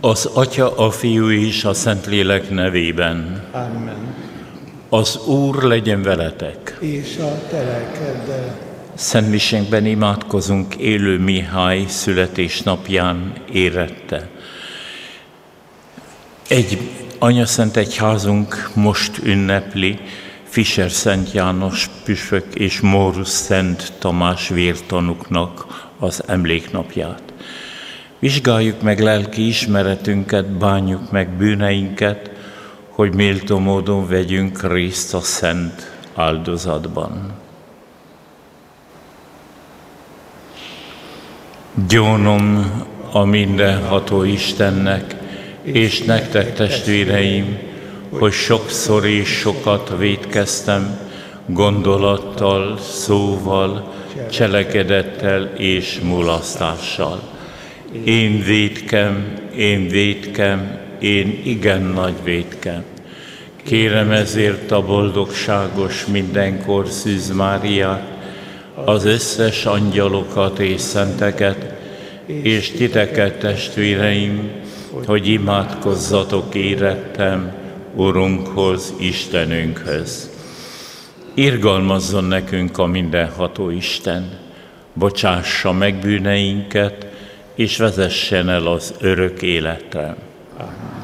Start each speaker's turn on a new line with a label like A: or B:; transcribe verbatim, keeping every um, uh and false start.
A: Az Atya, a Fiú és a Szentlélek nevében.
B: Amen.
A: Az Úr legyen veletek.
B: És a te lelkeddel.
A: Szentmisénkben imádkozunk élő Mihály születésnapján érette. Egy anyaszent egyházunk most ünnepli Fischer Szent János püspök és Mórus Szent Tamás vértanúknak az emléknapját. Vizsgáljuk meg lelki ismeretünket, bánjuk meg bűneinket, hogy méltó módon vegyünk részt a szent áldozatban. Gyónom a mindenható Istennek, és nektek, testvéreim, hogy sokszor és sokat vétkeztem, gondolattal, szóval, cselekedettel és mulasztással. Én vétkem, én vétkem, én igen nagy vétkem. Kérem ezért a boldogságos mindenkor Szűz Máriát, az összes angyalokat és szenteket, és titeket, testvéreim, hogy imádkozzatok érettem Urunkhoz, Istenünkhöz. Irgalmazzon nekünk a mindenható Isten, bocsássa meg bűneinket, és vezessen el az örök életre.